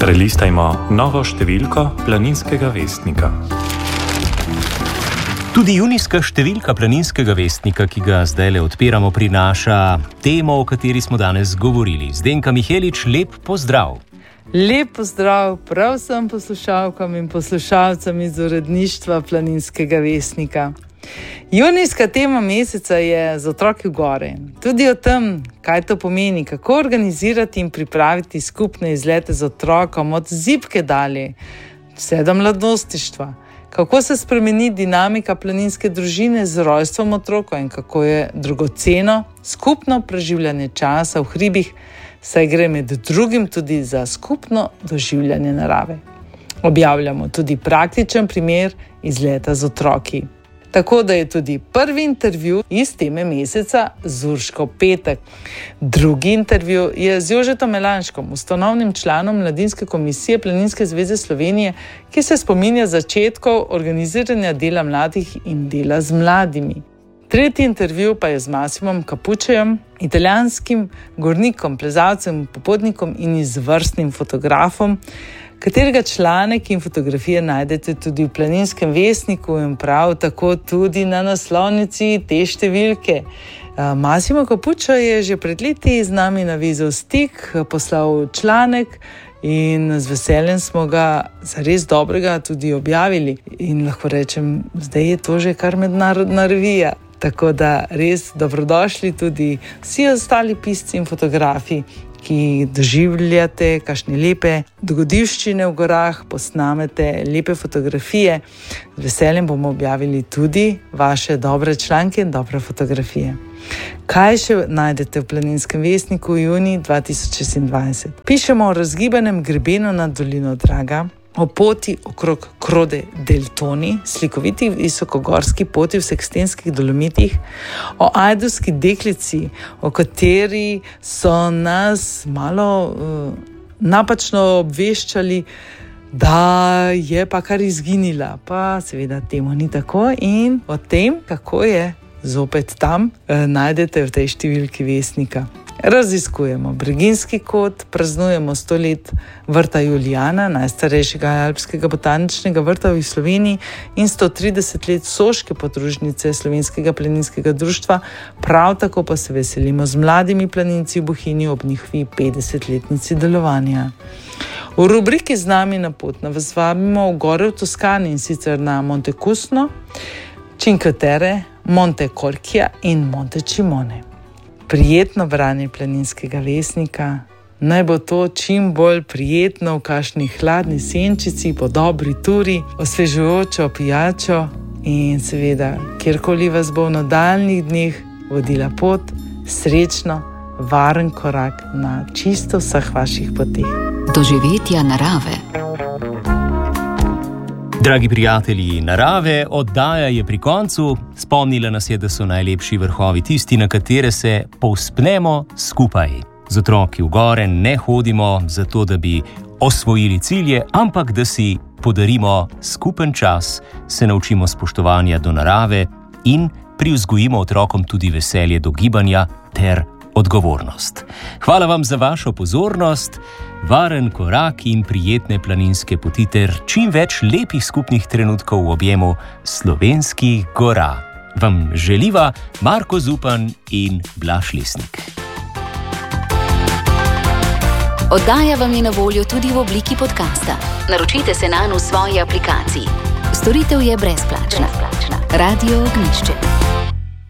Prelistajmo novo številko Planinskega vestnika. Tudi junijska številka Planinskega vestnika, ki ga zdajle odpiramo, prinaša temo, o kateri smo danes govorili. Zdenka Mihelič, lep pozdrav. Lep pozdrav prav vsem poslušalkam in poslušalcem iz uredništva Planinskega vestnika. Junijska tema meseca je z otroki v gore. Tudi o tem, kaj to pomeni, kako organizirati in pripraviti skupne izlete z otrokom od zibke dalje, vse do mladostništva. Kako se spremeni dinamika planinske družine z rojstvom otroka in kako je dragoceno skupno preživljanje časa v hribih, saj gre med drugim tudi za skupno doživljanje narave. Objavljamo tudi praktičen primer izleta z otroki. Tako da je tudi prvi intervju iz teme meseca z Urško Petek. Drugi intervju je z Jožetom Melanškom, ustanovnim članom Mladinske komisije Planinske zveze Slovenije, ki se spominja začetkov organiziranja dela mladih in dela z mladimi. Tretji intervju pa je z Massimom Capuccejem, italijanskim gornikom, plezalcem, popotnikom in izvrstnim fotografom, katerega članek in fotografije najdete tudi v Planinskem vestniku in prav tako tudi na naslovnici te številke. Massimo Capucce je že pred leti z nami navezal stik, poslal članek in z veseljem smo ga zares dobrega tudi objavili. In lahko rečem, zdaj je to že kar mednarodna revija. Tako da res dobrodošli tudi vsi ostali pisci in fotografi, ki doživljate kakšne lepe dogodivščine v gorah, posnamete lepe fotografije. Z veseljem bomo objavili tudi vaše dobre članke in dobre fotografije. Kaj še najdete v Planinskem vestniku v juniju 2026? Pišemo o razgibanem grebenu nad dolino Draga, o poti okrog Crode del Toni, slikoviti visokogorski poti v Sekstenskih Dolomitih, o ajdovski deklici, o kateri so nas malo napačno obveščali, da je pa kar izginila. Pa seveda temu ni tako in o tem, kako je zopet tam, najdete v tej številki vestnika. Raziskujemo Breginjski kot, praznujemo 100 let vrta Julijana, najstarejšega alpskega botaničnega vrta v Sloveniji, in 130 let soške podružnice Slovenskega planinskega društva, prav tako pa se veselimo z mladimi planinci v Bohinju ob njihovi 50-letnici delovanja. V rubriki Z nami na pot vas vabimo v gore v Toskani, in sicer na Monte Cusno, Cinque Terre, Monte Corchia in Monte Cimone. Prijetno branje Planinskega vestnika, naj bo to čim bolj prijetno v kakšni hladni senčici po dobri turi, osvežujočo pijačo in seveda, kjerkoli vas bo v nadaljnjih dneh vodila pot, srečno, varen korak na čisto vseh vaših poteh. Doživetja narave. Dragi prijatelji narave, oddaja je pri koncu. Spomnila nas je, da so najlepši vrhovi tisti, na katere se povzpnemo skupaj. Z otroki v gore ne hodimo zato, da bi osvojili cilje, ampak da si podarimo skupen čas, se naučimo spoštovanja do narave in privzgojimo otrokom tudi veselje do gibanja ter odgovornost. Hvala vam za vašo pozornost. Varen korak in prijetne planinske poti ter čim več lepih skupnih trenutkov v objemu slovenskih gora. Vam želiva Marko Zupan in Blaž Lesnik. Oddaja vam je na voljo tudi v obliki podcasta. Naročite se nanj v svoji aplikaciji. Storitev je brezplačna. Radio Ognjišče.